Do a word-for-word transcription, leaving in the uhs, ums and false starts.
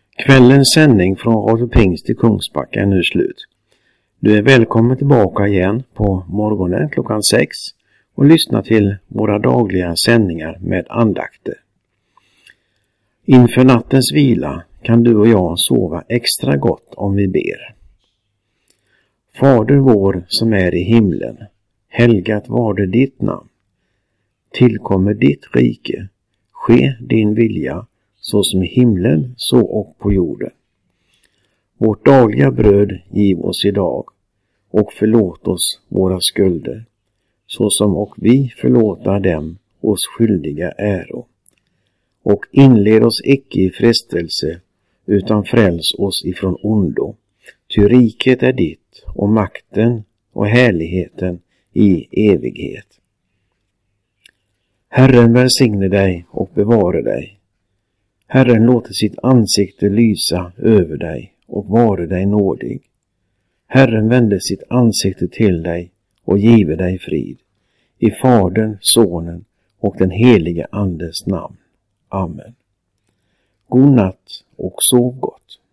Kvällens sändning från Radio Pingst i Kungsbacka är nu slut. Du är välkommen tillbaka igen på morgonen klockan sex och lyssna till våra dagliga sändningar med andakter. Inför nattens vila kan du och jag sova extra gott om vi ber. Fader vår som är i himlen, helgat varde ditt namn. Tillkommer ditt rike, ske din vilja, så som i himlen, så och på jorden. Vårt dagliga bröd giv oss idag, och förlåt oss våra skulder, så som och vi förlåta dem oss skyldiga äro. Och inled oss icke i frestelse, utan fräls oss ifrån ondo. Ty riket är ditt, och makten och härligheten i evighet. Herren välsigne dig och bevare dig. Herren låter sitt ansikte lysa över dig och vare dig nådig. Herren vände sitt ansikte till dig och give dig frid. I Fadern, Sonen och den helige Andes namn. Amen. God natt och sov gott.